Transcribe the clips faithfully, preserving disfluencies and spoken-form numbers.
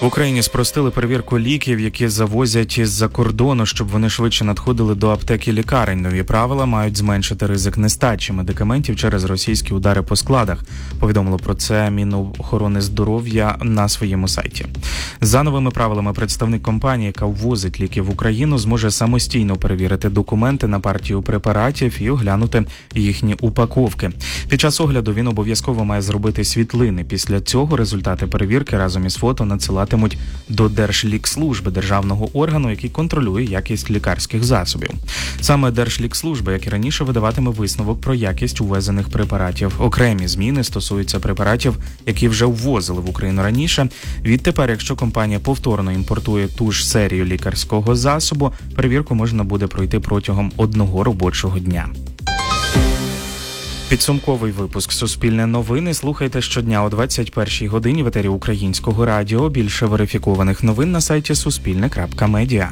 В Україні спростили перевірку ліків, які завозять із-за кордону, щоб вони швидше надходили до аптек і лікарень. Нові правила мають зменшити ризик нестачі медикаментів через російські удари по складах. Повідомило про це Мінохорони здоров'я на своєму сайті. За новими правилами представник компанії, яка ввозить ліки в Україну, зможе самостійно перевірити документи на партію препаратів і оглянути їхні упаковки. Під час огляду він обов'язково має зробити світлини. Після цього результати перевірки разом із фото надсилатимуть до Держлікслужби, державного органу, який контролює якість лікарських засобів. Саме Держлікслужба, як і раніше, видаватиме висновок про якість увезених препаратів. Окремі зміни стосуються препаратів, які вже ввозили в Україну раніше. Відтепер, якщо компанія повторно імпортує ту ж серію лікарського засобу, перевірку можна буде пройти протягом одного робочого дня. Підсумковий випуск «Суспільне новини» слухайте щодня о двадцять першій годині в етері Українського радіо. Більше верифікованих новин на сайті суспільне крапка медіа.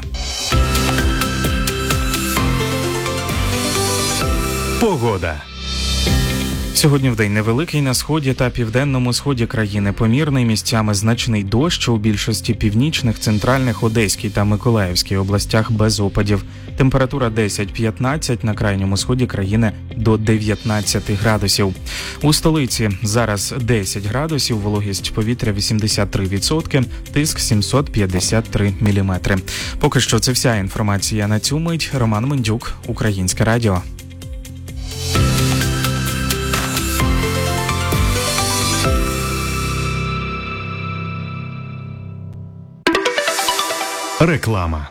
Погода. Сьогодні вдень невеликий на сході та південному сході країни. Помірний, місцями значний дощ, у більшості північних, центральних, Одеській та Миколаївській областях без опадів. Температура десять-п'ятнадцять, на крайньому сході країни до дев'ятнадцять градусів. У столиці зараз десять градусів, вологість повітря вісімдесят три відсотки, тиск сімсот п'ятдесят три міліметри. Поки що це вся інформація на цю мить. Роман Мендюк, Українське радіо. Реклама.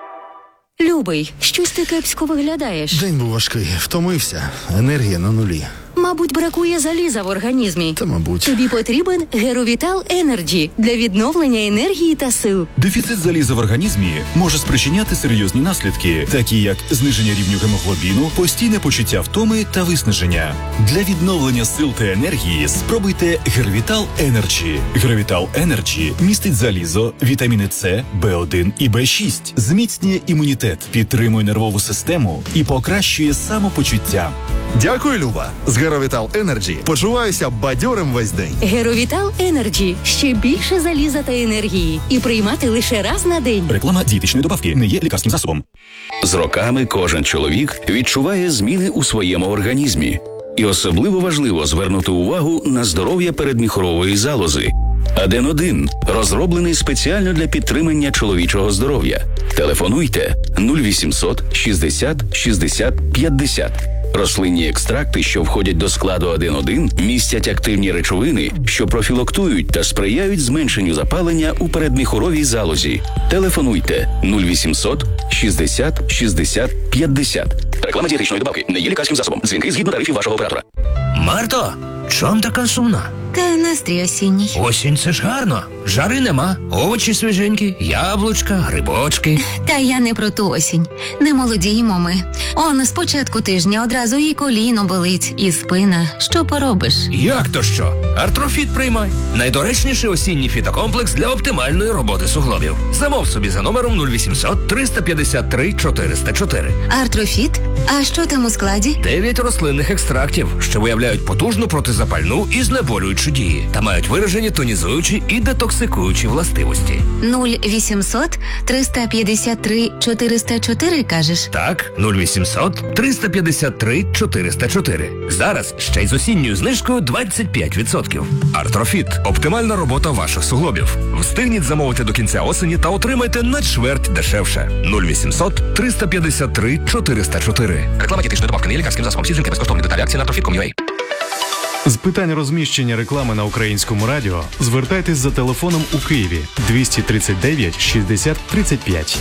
Любий, щось ти кепсько виглядаєш. День був важкий, втомився, енергія на нулі. Мабуть, бракує заліза в організмі. Та, мабуть. Тобі потрібен Геровітал Енерджі для відновлення енергії та сил. Дефіцит заліза в організмі може спричиняти серйозні наслідки, такі як зниження рівню гемоглобіну, постійне почуття втоми та виснаження. Для відновлення сил та енергії спробуйте Геровітал Енерджі. Геровітал Енерджі містить залізо, вітаміни С, Б один і Б шість, зміцнює імунітет, підтримує нервову систему і покращує самопочуття. Дякую, Люба. З Геровітал Енерджі почуваюся бадьорим весь день. Геровітал Енерджі. Ще більше заліза та енергії. І приймати лише раз на день. Реклама дієтичної добавки не є лікарським засобом. З роками кожен чоловік відчуває зміни у своєму організмі. І особливо важливо звернути увагу на здоров'я передміхорової залози. Аден один розроблений спеціально для підтримання чоловічого здоров'я. Телефонуйте нуль вісімсот шістдесят шістдесят п'ятдесят. Рослинні екстракти, що входять до складу Аден один, містять активні речовини, що профілактують та сприяють зменшенню запалення у передміхоровій залозі. Телефонуйте нуль вісімсот шістдесят шістдесят п'ятдесят. Реклама дієтичної добавки не є лікарським засобом. Дзвінки згідно тарифів вашого оператора. Марто, чом така сумна? Та настрій осінній. Осінь – це ж гарно. Жари нема, овочі свіженькі, яблучка, грибочки. Та я не про ту осінь. Не молодіємо ми. Он з початку тижня одразу і коліно болить, і спина. Що поробиш? Як то що? Артрофіт приймай. Найдоречніший осінній фітокомплекс для оптимальної роботи суглобів. Замов собі за номером нуль вісімсот триста п'ятдесят три чотириста чотири. Артрофіт? А що там у складі? Дев'ять рослинних екстрактів, що виявляють потужну протизапальну і знеболюючу дії та мають виражені тонізуючі і детоксикуючі властивості. нуль вісімсот триста п'ятдесят три чотириста чотири, кажеш? Так, нуль вісімсот триста п'ятдесят три чотириста чотири. Зараз ще й з осінньою знижкою двадцять п'ять відсотків. Артрофіт – оптимальна робота ваших суглобів. Встигніть замовити до кінця осені та отримайте на чверть дешевше. нуль вісімсот триста п'ятдесят три чотириста чотири. Реклама дієтичної добавки не є лікарським засобом. Всі жінки безкоштовні деталі акції на артрофіт крапка ком крапка ю а. З питань розміщення реклами на Українському радіо звертайтесь за телефоном у Києві двісті тридцять дев'ять шістдесят тридцять п'ять.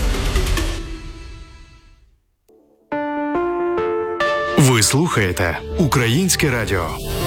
Ви слухаєте Українське радіо.